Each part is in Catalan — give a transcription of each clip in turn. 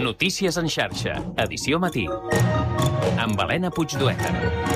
Notícies en xarxa, edició matí. Amb Helena Puigdueta.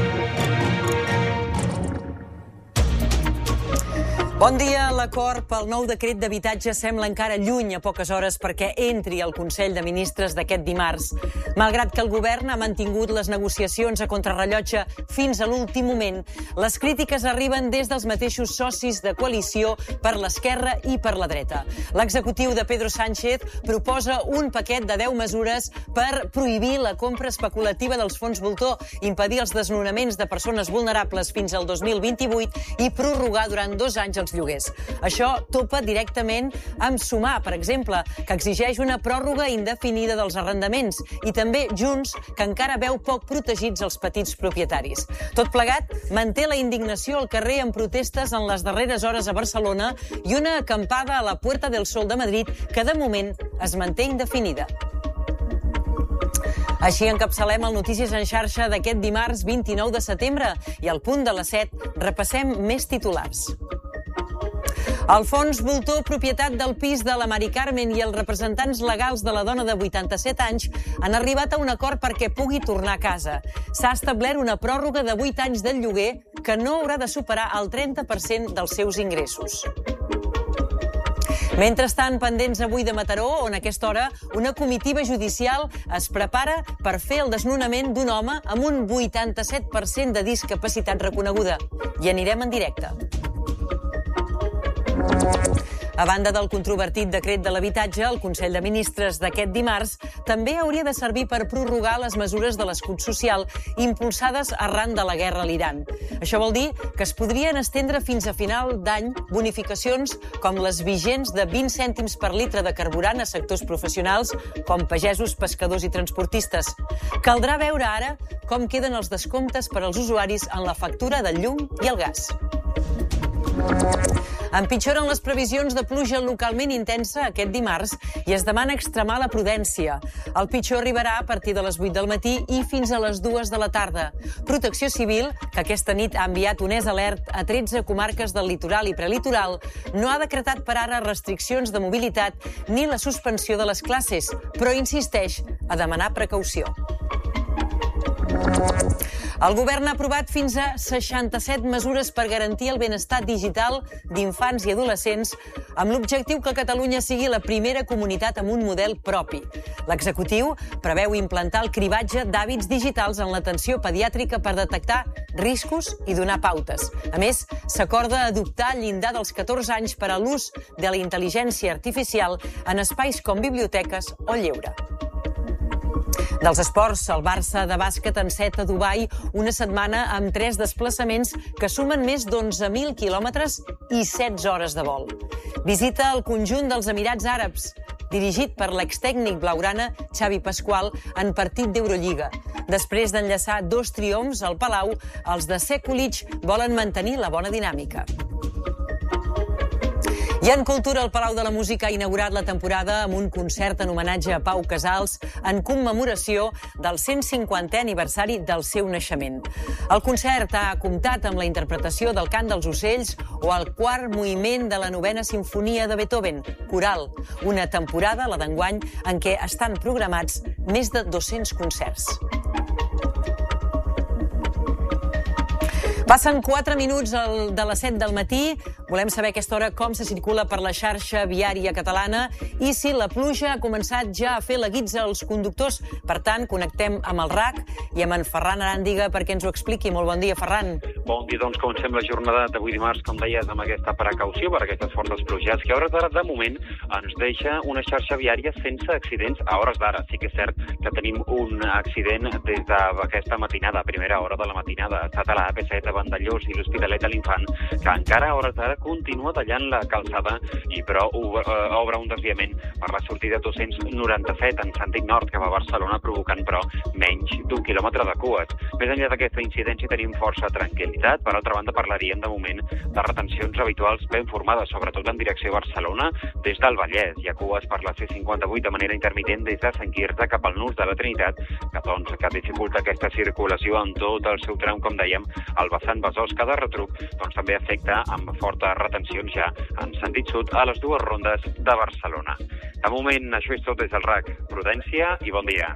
Bon dia. L'acord pel nou decret d'habitatge sembla encara lluny a poques hores perquè entri al Consell de Ministres d'aquest dimarts. Malgrat que el govern ha mantingut les negociacions a contrarrellotge fins a l'últim moment, les crítiques arriben des dels mateixos socis de coalició per l'esquerra i per la dreta. L'executiu de Pedro Sánchez proposa un paquet de 10 mesures per prohibir la compra especulativa dels fons voltor, impedir els desnonaments de persones vulnerables fins al 2028 i prorrogar durant 2 anys els lloguers. Això topa directament amb Sumar, per exemple, que exigeix una pròrroga indefinida dels arrendaments, i també Junts, que encara veu poc protegits els petits propietaris. Tot plegat manté la indignació al carrer amb protestes en les darreres hores a Barcelona i una acampada a la Puerta del Sol de Madrid que de moment es manté indefinida. Així encapçalem el Notícies en xarxa d'aquest dimarts 29 de setembre i al punt de les 7 repassem més titulars. El fons voltor, propietat del pis de la Mari Carmen, i els representants legals de la dona de 87 anys han arribat a un acord perquè pugui tornar a casa. S'ha establert una pròrroga de 8 anys del lloguer que no haurà de superar el 30% dels seus ingressos. Mentrestant, pendents avui de Mataró, on a aquesta hora una comitiva judicial es prepara per fer el desnonament d'un home amb un 87% de discapacitat reconeguda. I anirem en directe. A banda del controvertit decret de l'habitatge, el Consell de Ministres d'aquest dimarts també hauria de servir per prorrogar les mesures de l'escut social impulsades arran de la guerra a l'Iran. Això vol dir que es podrien estendre fins a final d'any bonificacions com les vigents de 20 cèntims per litre de carburant a sectors professionals com pagesos, pescadors i transportistes. Caldrà veure ara com queden els descomptes per als usuaris en la factura del llum i el gas. Empitjoren les previsions de pluja localment intensa aquest dimarts i es demana extremar la prudència. El pitjor arribarà a partir de les 8 del matí i fins a les 2 de la tarda. Protecció Civil, que aquesta nit ha enviat un alert a 13 comarques del litoral i prelitoral, no ha decretat per ara restriccions de mobilitat ni la suspensió de les classes, però insisteix a demanar precaució. El govern ha aprovat fins a 67 mesures per garantir el benestar digital d'infants i adolescents amb l'objectiu que Catalunya sigui la primera comunitat amb un model propi. L'executiu preveu implantar el cribatge d'hàbits digitals en l'atenció pediàtrica per detectar riscos i donar pautes. A més, s'acorda adoptar el llindar dels 14 anys per a l'ús de la intel·ligència artificial en espais com biblioteques o lleure. Dels esports, el Barça de bàsquet enceta a Dubai una setmana amb 3 desplaçaments que sumen més d'11.000 quilòmetres i 16 hores de vol. Visita el conjunt dels Emirats Àrabs, dirigit per l'extècnic blaugrana Xavi Pasqual en partit d'Eurolliga. Després d'enllaçar 2 triomfs al Palau, els de Sekulic volen mantenir la bona dinàmica. I en cultura, el Palau de la Música ha inaugurat la temporada amb un concert en homenatge a Pau Casals en commemoració del 150è aniversari del seu naixement. El concert ha comptat amb la interpretació del Cant dels Ocells o el 4º moviment de la 9ª Simfonia de Beethoven, coral, una temporada, la d'enguany, en què estan programats més de 200 concerts. Passen 4 minuts de les 7 del matí. Volem saber a aquesta hora com se circula per la xarxa viària catalana i si la pluja ha començat ja a fer la guitza als conductors. Per tant, connectem amb el RAC i amb en Ferran Aràndiga perquè ens ho expliqui. Molt bon dia, Ferran. Bon dia, doncs comencem la jornada d'avui dimarts, com deies, amb aquesta precaució per aquestes fortes plujades que a hores d'ara, de moment, ens deixa una xarxa viària sense accidents a hores d'ara. Sí que és cert que tenim un accident des d'aquesta matinada, a primera hora de la matinada. Ha estat a la AP7 a Vandellós i l'Hospitalet de l'Infant, que encara a hores d'ara continua tallant la calçada i però obre un desviament per la sortida 297 en sentit nord cap a Barcelona, provocant però menys d'1 quilòmetre de cues. Més enllà d'aquesta incidència tenim força tranquil·litat. Per altra banda, parlaríem de moment de retencions habituals ben formades, sobretot en direcció a Barcelona des del Vallès. Hi ha cues per la C58 de manera intermitent des de Sant Quirze cap al nus de la Trinitat, que dificulta aquesta circulació en tot el seu tram, com dèiem, al travessant Besòs cada retruc, doncs també afecta amb fortes retencions ja en sentit sud a les dues rondes de Barcelona. De moment, això és tot des del RAC. Prudència i bon dia.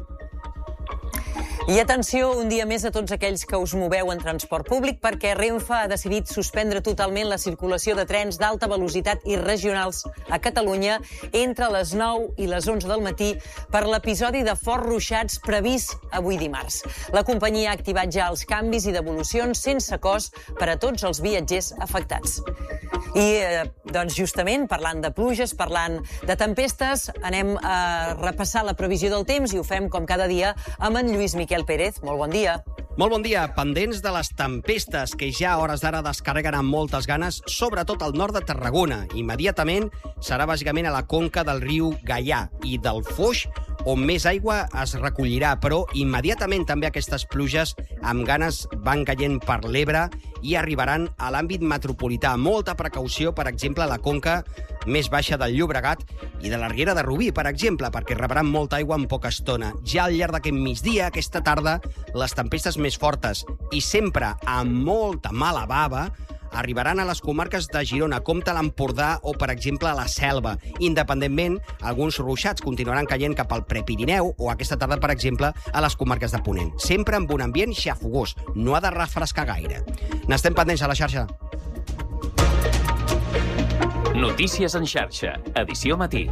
I atenció, un dia més a tots aquells que us moveu en transport públic, perquè Renfe ha decidit suspendre totalment la circulació de trens d'alta velocitat i regionals a Catalunya entre les 9 i les 11 del matí per l'episodi de forts ruixats previst avui dimarts. La companyia ha activat ja els canvis i devolucions sense cost per a tots els viatgers afectats. I, doncs, justament, parlant de pluges, parlant de tempestes, anem a repassar la previsió del temps i ho fem, com cada dia, amb en Lluís Miquel Pérez. Molt bon dia. Molt bon dia. Pendents de les tempestes que ja a hores d'ara descarreguen amb moltes ganes, sobretot al nord de Tarragona. Immediatament serà bàsicament a la conca del riu Gaià i del Foix, on més aigua es recollirà, però immediatament també aquestes pluges amb ganes van caient per l'Ebre i arribaran a l'àmbit metropolità. Molta precaució, per exemple, a la conca més baixa del Llobregat i de la Riera de Rubí, per exemple, perquè rebran molta aigua en poca estona. Ja al llarg d'aquest migdia, aquesta tarda, les tempestes més fortes i sempre amb molta mala bava arribaran a les comarques de Girona, Comte, l'Empordà o, per exemple, a la Selva. Independentment, alguns ruixats continuaran caient cap al Prepirineu o aquesta tarda, per exemple, a les comarques de Ponent. Sempre amb un ambient xafogós. No ha de refrescar gaire. N'estem pendents a la xarxa. Notícies en xarxa, edició matí.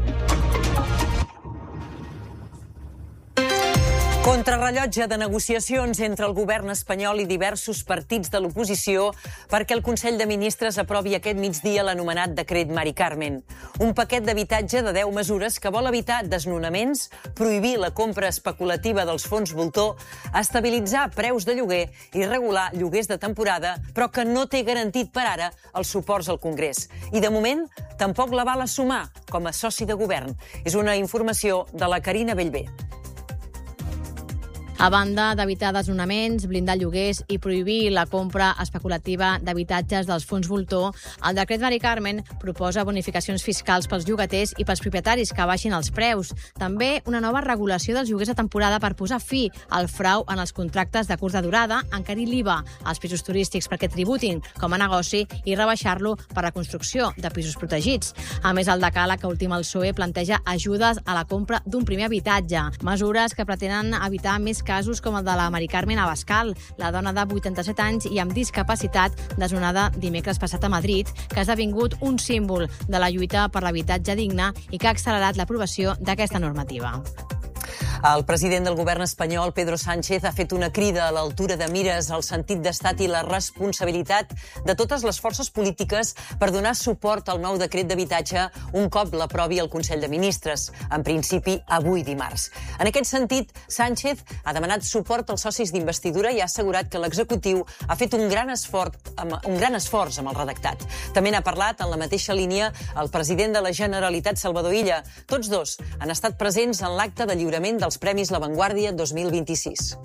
Contrarrellotge de negociacions entre el govern espanyol i diversos partits de l'oposició perquè el Consell de Ministres aprovi aquest migdia l'anomenat decret Mari Carmen. Un paquet d'habitatge de 10 mesures que vol evitar desnonaments, prohibir la compra especulativa dels fons voltor, estabilitzar preus de lloguer i regular lloguers de temporada, però que no té garantit per ara els suports al Congrés. I de moment tampoc la val assumar com a soci de govern. És una informació de la Carina Bellver. A banda d'evitar desnonaments, blindar lloguers i prohibir la compra especulativa d'habitatges dels fons voltor, el decret Mari Carmen proposa bonificacions fiscals pels llogaters i pels propietaris que baixin els preus. També una nova regulació dels lloguers de temporada per posar fi al frau en els contractes de curta durada, encarir l'IVA als pisos turístics perquè tributin com a negoci i rebaixar-lo per la construcció de pisos protegits. A més, el decàleg que ultima el PSOE planteja ajudes a la compra d'un primer habitatge, mesures que pretenen evitar més casos com el de la Mari Carmen Abascal, la dona de 87 anys i amb discapacitat desnonada dimecres passat a Madrid, que ha esdevingut un símbol de la lluita per l'habitatge digne i que ha accelerat l'aprovació d'aquesta normativa. El president del govern espanyol, Pedro Sánchez, ha fet una crida a l'altura de mires al sentit d'estat i la responsabilitat de totes les forces polítiques per donar suport al nou decret d'habitatge un cop l'aprovi el Consell de Ministres, en principi avui dimarts. En aquest sentit, Sánchez ha demanat suport als socis d'investidura i ha assegurat que l'executiu ha fet un gran esforç amb el redactat. També n'ha parlat en la mateixa línia el president de la Generalitat, Salvador Illa. Tots dos han estat presents en l'acte de lliurament dels Premis La Vanguardia 2026.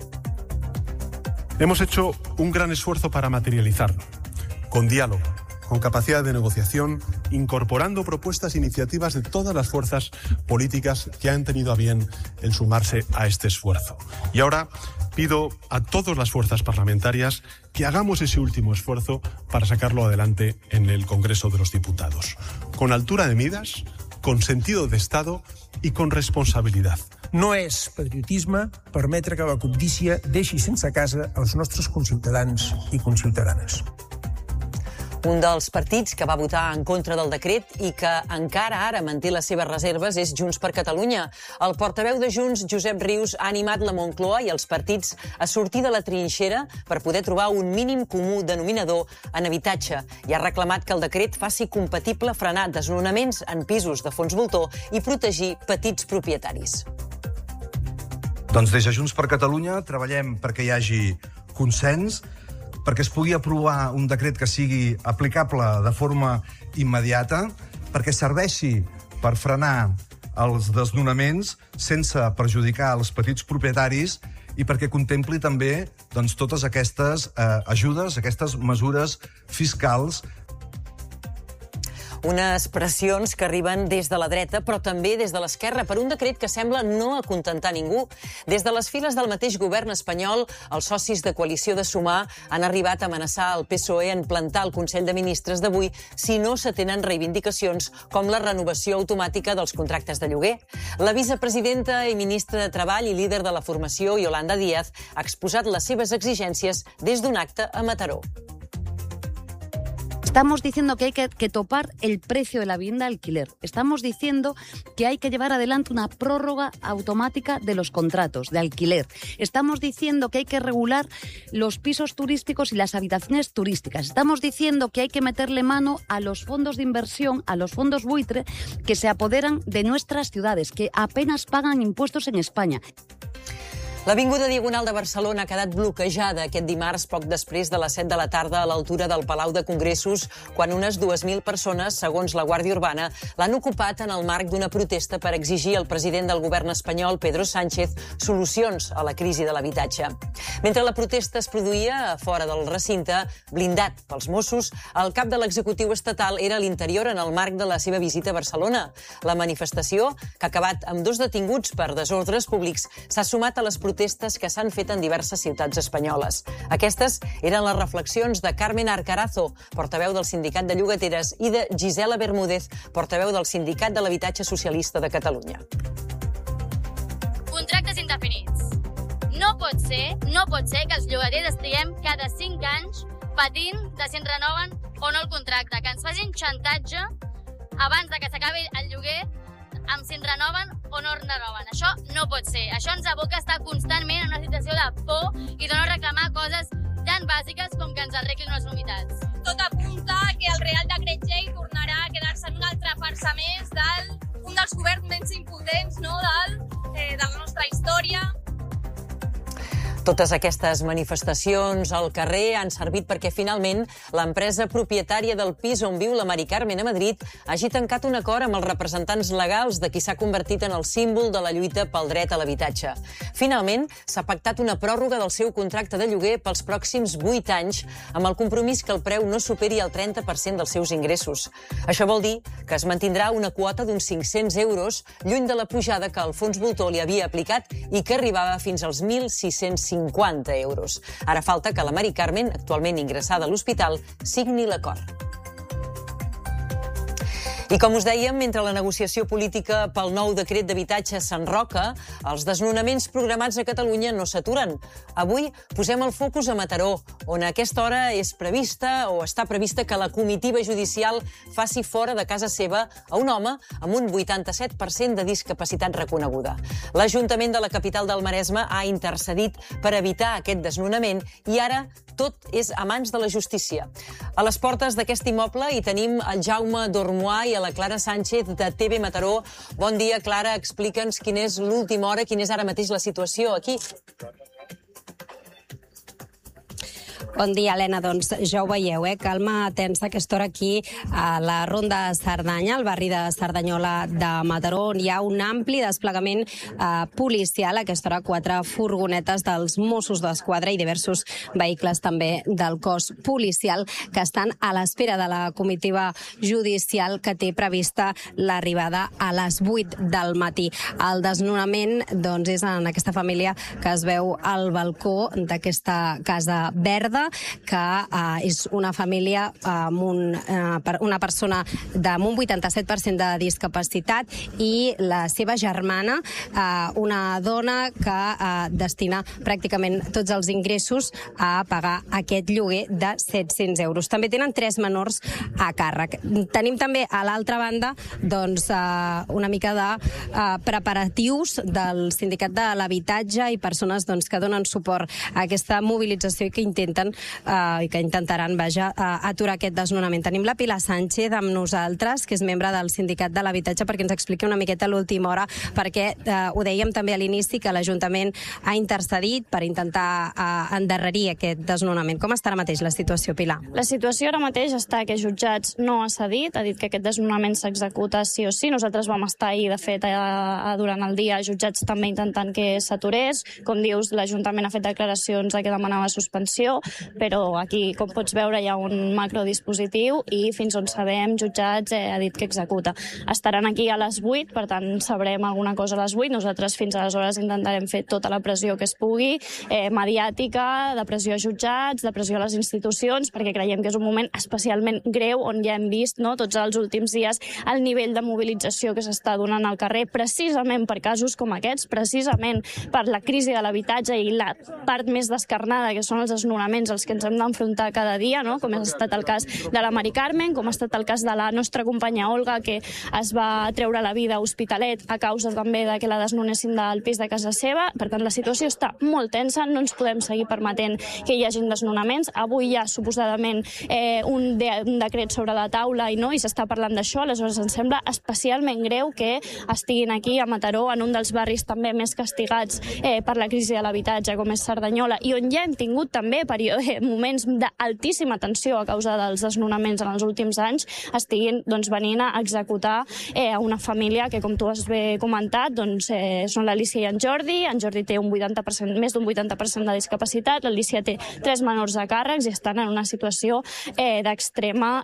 Hemos hecho un gran esfuerzo para materializarlo, con diálogo, con capacidad de negociación, incorporando propuestas e iniciativas de todas las fuerzas políticas que han tenido a bien el sumarse a este esfuerzo. Y ahora pido a todas las fuerzas parlamentarias que hagamos ese último esfuerzo para sacarlo adelante en el Congreso de los Diputados, con altura de miras, con sentido de Estado i con responsabilitat. No és patriotisme permetre que la cobdícia deixi sense casa els nostres conciutadans i conciutadanes. Un dels partits que va votar en contra del decret i que encara ara manté les seves reserves és Junts per Catalunya. El portaveu de Junts, Josep Rius, ha animat la Moncloa i els partits a sortir de la trinxera per poder trobar un mínim comú denominador en habitatge i ha reclamat que el decret faci compatible frenar desnonaments en pisos de fons voltor i protegir petits propietaris. Doncs des de Junts per Catalunya treballem perquè hi hagi consens, perquè es pugui aprovar un decret que sigui aplicable de forma immediata, perquè serveixi per frenar els desnonaments sense perjudicar els petits propietaris i perquè contempli també totes aquestes ajudes, aquestes mesures fiscals. Unes pressions que arriben des de la dreta, però també des de l'esquerra, per un decret que sembla no acontentar ningú. Des de les files del mateix govern espanyol, els socis de coalició de Sumar han arribat a amenaçar el PSOE en plantar el Consell de Ministres d'avui si no s'atenen reivindicacions com la renovació automàtica dels contractes de lloguer. La vicepresidenta i ministra de Treball i líder de la formació, Yolanda Díaz, ha exposat les seves exigències des d'un acte a Mataró. Estamos diciendo que hay que topar el precio de la vivienda de alquiler. Estamos diciendo que hay que llevar adelante una prórroga automática de los contratos de alquiler. Estamos diciendo que hay que regular los pisos turísticos y las habitaciones turísticas. Estamos diciendo que hay que meterle mano a los fondos de inversión, a los fondos buitre, que se apoderan de nuestras ciudades, que apenas pagan impuestos en España. L'Avinguda Diagonal de Barcelona ha quedat bloquejada aquest dimarts poc després de les 7 de la tarda a l'altura del Palau de Congressos, quan unes 2.000 persones, segons la Guàrdia Urbana, l'han ocupat en el marc d'una protesta per exigir al president del govern espanyol, Pedro Sánchez, solucions a la crisi de l'habitatge. Mentre la protesta es produïa a fora del recinte, blindat pels Mossos, el cap de l'executiu estatal era a l'interior en el marc de la seva visita a Barcelona. La manifestació, que ha acabat amb 2 detinguts per desordres públics, s'ha sumat a les protestes que s'han fet en diverses ciutats espanyoles. Aquestes eren les reflexions de Carmen Arcarazo, portaveu del Sindicat de Llogateres, i de Gisela Bermúdez, portaveu del Sindicat de l'Habitatge Socialista de Catalunya. Contractes indefinits. No pot ser que els llogaters estiguem cada 5 anys patint de si ens renoven o no el contracte, que ens facin xantatge abans de que s'acabi el lloguer amb si ens renoven o no renoven. Això no pot ser. Això ens aboca a estar constantment en una situació de por i de no reclamar coses tan bàsiques com que ens arreglin unes humitats. Tot apunta que el Real Decret Llei tornarà a quedar-se en una altra farsa més d'un dels governs més impotents de la nostra història. Totes aquestes manifestacions al carrer han servit perquè finalment l'empresa propietària del pis on viu la Mari Carmen a Madrid hagi tancat un acord amb els representants legals de qui s'ha convertit en el símbol de la lluita pel dret a l'habitatge. Finalment, s'ha pactat una pròrroga del seu contracte de lloguer pels pròxims 8 anys amb el compromís que el preu no superi el 30% dels seus ingressos. Això vol dir que es mantindrà una quota d'uns 500 euros lluny de la pujada que el fons voltor li havia aplicat i que arribava fins als 1.650 euros. Ara falta que la Mari Carmen, actualment ingressada a l'hospital, signi l'acord. I com us dèiem, mentre la negociació política pel nou decret d'habitatge s'enroca, els desnonaments programats a Catalunya no s'aturen. Avui posem el focus a Mataró, on a aquesta hora és prevista o està prevista que la comitiva judicial faci fora de casa seva a un home amb un 87% de discapacitat reconeguda. L'Ajuntament de la capital del Maresme ha intercedit per evitar aquest desnonament i ara tot és a mans de la justícia. A les portes d'aquest immoble hi tenim el Jaume Dormois i a la Clara Sánchez de TV Mataró. Bon dia, Clara. Explica'ns quina és l'última hora, quina és ara mateix la situació aquí. Bon dia, Helena. Doncs ja ho veieu, calma tensa aquesta hora aquí a la Ronda Cerdanya, al barri de Cerdanyola de Mataró, on hi ha un ampli desplegament policial. A aquesta hora 4 furgonetes dels Mossos d'Esquadra i diversos vehicles també del cos policial que estan a l'espera de la comitiva judicial que té prevista l'arribada a les 8 del matí. El desnonament doncs, és en aquesta família que es veu al balcó d'aquesta casa verda, que és una família amb una persona amb un 87% de discapacitat i la seva germana, una dona que destina pràcticament tots els ingressos a pagar aquest lloguer de 700 euros. També tenen 3 menors a càrrec. Tenim també a l'altra banda doncs, una mica de preparatius del Sindicat de l'Habitatge i persones doncs, que donen suport a aquesta mobilització i que intenten i que intentaran aturar aquest desnonament. Tenim la Pilar Sánchez amb nosaltres, que és membre del Sindicat de l'Habitatge, perquè ens expliqui una miqueta a l'última hora, perquè ho dèiem també a l'inici, que l'Ajuntament ha intercedit per intentar endarrerir aquest desnonament. Com està ara mateix la situació, Pilar? La situació ara mateix està que Jutjats no ha cedit, ha dit que aquest desnonament s'executa sí o sí. Nosaltres vam estar ahir, de fet, durant el dia, Jutjats també intentant que s'aturés. Com dius, l'Ajuntament ha fet declaracions que demanava suspensió. però aquí, com pots veure, hi ha un macrodispositiu i fins on sabem, jutjats ha dit que executa. Estaran aquí a les 8, per tant sabrem alguna cosa a les 8. Nosaltres fins aleshores intentarem fer tota la pressió que es pugui, mediàtica, de pressió a jutjats, de pressió a les institucions, perquè creiem que és un moment especialment greu on ja hem vist tots els últims dies el nivell de mobilització que s'està donant al carrer, precisament per casos com aquests, precisament per la crisi de l'habitatge i la part més descarnada, que són els desnonaments als que ens hem d'enfrontar cada dia, com ha estat el cas de la Mari Carmen, com ha estat el cas de la nostra companya Olga, que es va treure la vida a Hospitalet a causa també de que la desnonessin del pis de casa seva. Per tant, la situació està molt tensa, no ens podem seguir permetent que hi hagin desnonaments. Avui hi ha, suposadament, un decret sobre la taula i s'està parlant d'això, aleshores ens sembla especialment greu que estiguin aquí a Mataró, en un dels barris també més castigats per la crisi de l'habitatge, com és Cerdanyola, i on ja hem tingut també moments d'altíssima tensió a causa dels desnonaments en els últims anys, estiguin venint a executar a una família que, com tu has bé comentat, són l'Alícia i en Jordi. En Jordi té més d'un 80% de discapacitat, l'Alícia té 3 menors a càrrecs i estan en una situació d'extrema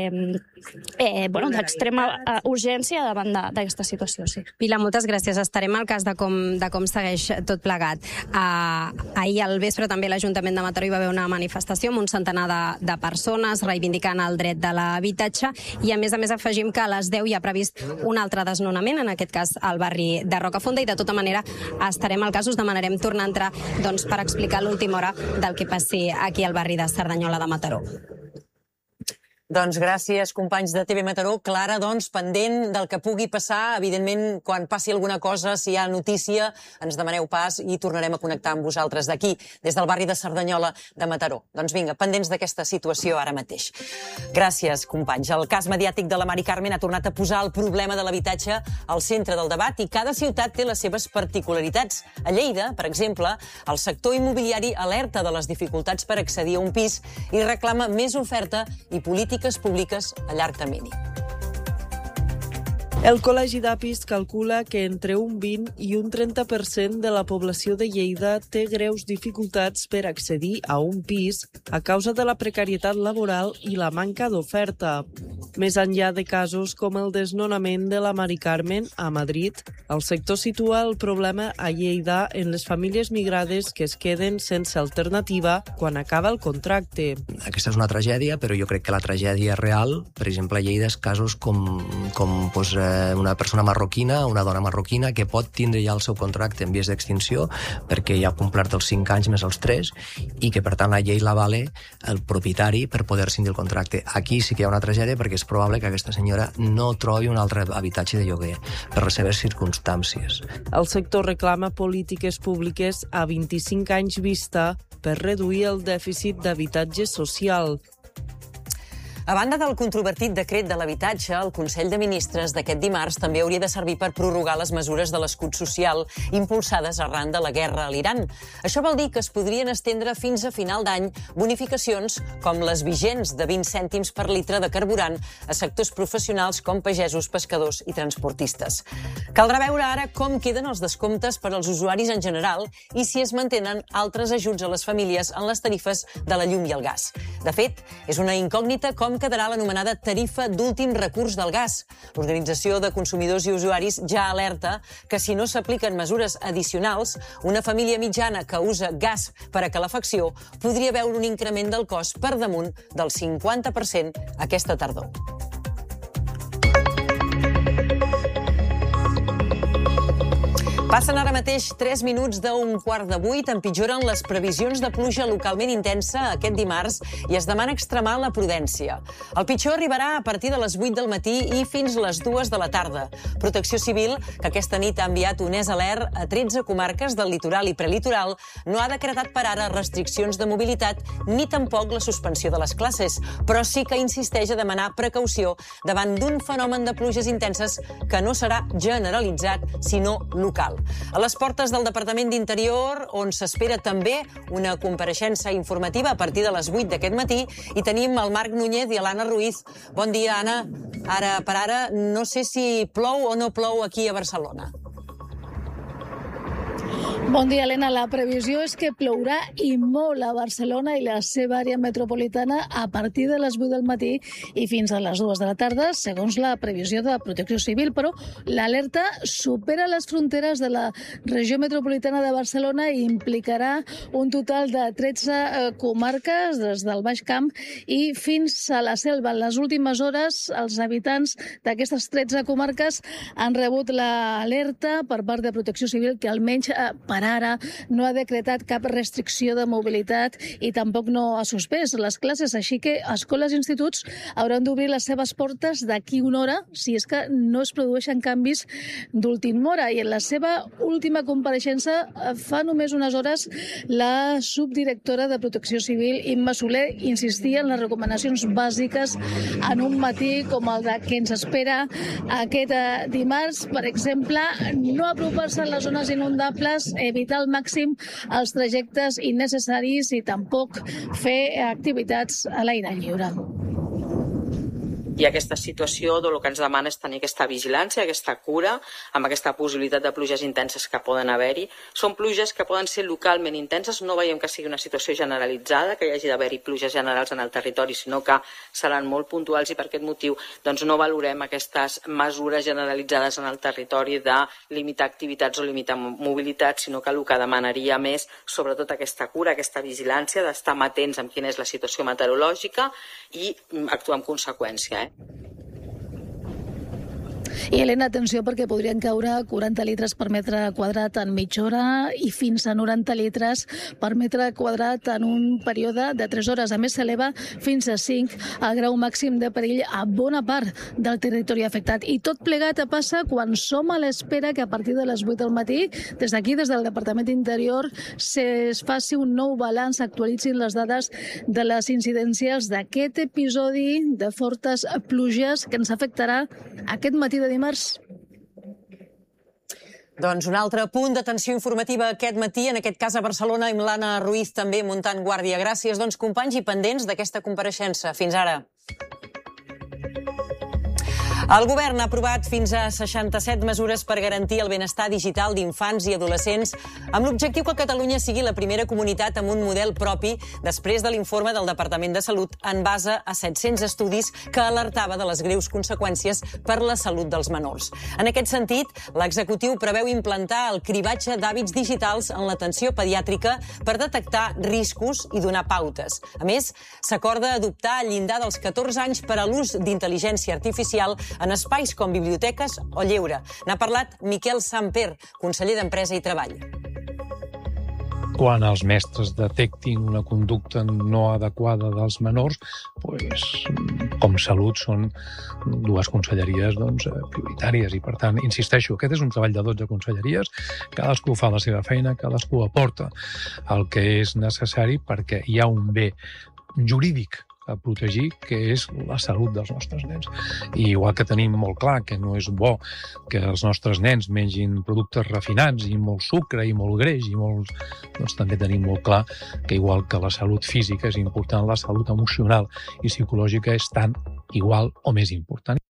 urgència davant d'aquesta situació. Sí. Pilar, moltes gràcies. Estarem al cas de com segueix tot plegat. Ahir al vespre també l'Ajuntament de Mataró hi va haver una manifestació amb un centenar de persones reivindicant el dret de l'habitatge i a més afegim que a les 10 hi ha previst un altre desnonament, en aquest cas al barri de Rocafonda, i de tota manera estarem al cas, us demanarem tornar a entrar per explicar l'última hora del que passi aquí al barri de Cerdanyola de Mataró. Doncs gràcies, companys de TV Mataró. Clara, pendent del que pugui passar, evidentment, quan passi alguna cosa, si hi ha notícia, ens demaneu pas i tornarem a connectar amb vosaltres d'aquí, des del barri de Cerdanyola de Mataró. Doncs vinga, pendents d'aquesta situació ara mateix. Gràcies, companys. El cas mediàtic de la Mari Carmen ha tornat a posar el problema de l'habitatge al centre del debat i cada ciutat té les seves particularitats. A Lleida, per exemple, el sector immobiliari alerta de les dificultats per accedir a un pis i reclama més oferta i polítiques públiques a llarg termini. El Col·legi d'Apis calcula que entre un 20 i un 30% de la població de Lleida té greus dificultats per accedir a un pis a causa de la precarietat laboral i la manca d'oferta. Més enllà de casos com el desnonament de la Mari Carmen a Madrid, el sector situa el problema a Lleida en les famílies migrades que es queden sense alternativa quan acaba el contracte. Aquesta és una tragèdia, però jo crec que la tragèdia real, per exemple, a Lleida, és casos com una persona marroquina, una dona marroquina, que pot tindre ja el seu contracte en vies d'extinció perquè ja ha complert els 5 anys més els 3 i que, per tant, la llei l'avala el propietari per poder cindir el contracte. Aquí sí que hi ha una tragèdia perquè és probable que aquesta senyora no trobi un altre habitatge de lloguer per les seves circumstàncies. El sector reclama polítiques públiques a 25 anys vista per reduir el dèficit d'habitatge social. A banda del controvertit decret de l'habitatge, el Consell de Ministres d'aquest dimarts també hauria de servir per prorrogar les mesures de l'escut social impulsades arran de la guerra a l'Iran. Això vol dir que es podrien estendre fins a final d'any bonificacions com les vigents de 20 cèntims per litre de carburant a sectors professionals com pagesos, pescadors i transportistes. Caldrà veure ara com queden els descomptes per als usuaris en general i si es mantenen altres ajuts a les famílies en les tarifes de la llum i el gas. De fet, és una incògnita com quedarà l'anomenada tarifa d'últim recurs del gas. L'Organització de Consumidors i Usuaris ja alerta que si no s'apliquen mesures addicionals, una família mitjana que usa gas per a calefacció podria veure un increment del cost per damunt del 50% aquesta tardor. Passen ara mateix 3 minuts d'un 7:15, empitjoren les previsions de pluja localment intensa aquest dimarts i es demana extremar la prudència. El pitjor arribarà a partir de les 8 del matí i fins les 2 de la tarda. Protecció Civil, que aquesta nit ha enviat un alert a 13 comarques del litoral i prelitoral, no ha decretat per ara restriccions de mobilitat ni tampoc la suspensió de les classes, però sí que insisteix a demanar precaució davant d'un fenomen de pluges intenses que no serà generalitzat, sinó local. A les portes del Departament d'Interior, on s'espera també una compareixença informativa a partir de les 8 d'aquest matí, i tenim el Marc Núñez i l'Anna Ruiz. Bon dia, Anna. Ara per ara, no sé si plou o no plou aquí a Barcelona. Bon dia, Helena. La previsió és que plourà i molt a Barcelona i la seva àrea metropolitana a partir de les 8 del matí i fins a les 2 de la tarda, segons la previsió de Protecció Civil, però l'alerta supera les fronteres de la regió metropolitana de Barcelona i implicarà un total de 13 comarques, des del Baix Camp i fins a la Selva. En les últimes hores, els habitants d'aquestes 13 comarques han rebut l'alerta per part de Protecció Civil, que almenys per ara no ha decretat cap restricció de mobilitat i tampoc no ha suspès les classes, així que escoles i instituts hauran d'obrir les seves portes d'aquí una hora si és que no es produeixen canvis d'última hora. I en la seva última compareixença fa només unes hores, la subdirectora de Protecció Civil, Imma Soler, insistia en les recomanacions bàsiques en un matí com el que ens espera aquest dimarts. Per exemple, no apropar-se a les zones inundables, evitar al màxim els trajectes innecessaris i tampoc fer activitats a l'aire lliure. I aquesta situació el que ens demana és tenir aquesta vigilància, aquesta cura, amb aquesta possibilitat de pluges intenses que poden haver-hi. Són pluges que poden ser localment intenses, no veiem que sigui una situació generalitzada, que hi hagi d'haver-hi pluges generals en el territori, sinó que seran molt puntuals i per aquest motiu no valorem aquestes mesures generalitzades en el territori de limitar activitats o limitar mobilitat, sinó que el que demanaria més, sobretot aquesta cura, aquesta vigilància, d'estar amatents amb quina és la situació meteorològica i actuar en conseqüència. I, Helena, atenció, perquè podrien caure 40 litres per metre quadrat en mitja hora i fins a 90 litres per metre quadrat en un període de 3 hores. A més, s'eleva fins a 5 el grau màxim de perill a bona part del territori afectat. I tot plegat passa quan som a l'espera que a partir de les 8 del matí, des d'aquí, des del Departament d'Interior, es faci un nou balanç, actualitzin les dades de les incidències d'aquest episodi de fortes pluges que ens afectarà aquest matí de dimarts. Doncs un altre punt d'atenció informativa aquest matí, en aquest cas a Barcelona, amb l'Anna Ruiz també muntant guàrdia. Gràcies, companys, i pendents d'aquesta compareixença. Fins ara. El govern ha aprovat fins a 67 mesures per garantir el benestar digital d'infants i adolescents, amb l'objectiu que Catalunya sigui la primera comunitat amb un model propi després de l'informe del Departament de Salut en base a 700 estudis que alertava de les greus conseqüències per la salut dels menors. En aquest sentit, l'executiu preveu implantar el cribatge d'hàbits digitals en l'atenció pediàtrica per detectar riscos i donar pautes. A més, s'acorda adoptar el llindar dels 14 anys per a l'ús d'intel·ligència artificial en espais com biblioteques o lleure. N'ha parlat Miquel Samper, conseller d'Empresa i Treball. Quan els mestres detectin una conducta no adequada dels menors, com Salut són dues conselleries prioritàries i, per tant, insisteixo, aquest és un treball de 12 conselleries, cadascú fa la seva feina, cadascú aporta el que és necessari perquè hi ha un bé jurídic a protegir, que és la salut dels nostres nens. I igual que tenim molt clar que no és bo que els nostres nens mengin productes refinats i molt sucre i molt greix i molts, també tenim molt clar que igual que la salut física és important, la salut emocional i psicològica és tan igual o més important.